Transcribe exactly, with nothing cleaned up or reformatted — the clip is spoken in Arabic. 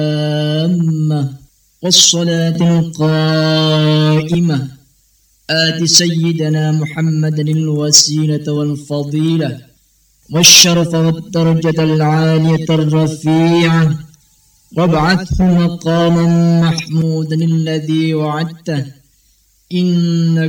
التامة والصلاة القائمة آت سيدنا محمدا الوسيلة والفضيلة والشرف والدرجة العالية الرفيعة وابعثه مقاما محمودا الذي وعدته إنك